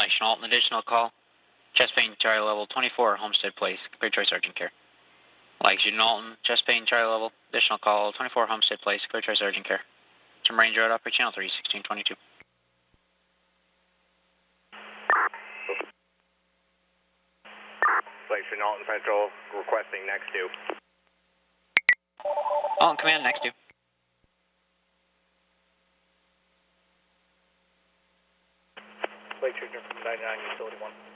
Flagship Alton, additional call. Chest pain, Charlie level 24, Homestead Place. Clear choice, urgent care. Flagship Alton, chest pain, Charlie level, additional call 24, Homestead Place. Clear choice, urgent care. Some Range Road, upper channel 3, 1622. Flagship Alton Central, requesting next due. Alton Command, next due. Flagship from 99, utility 1.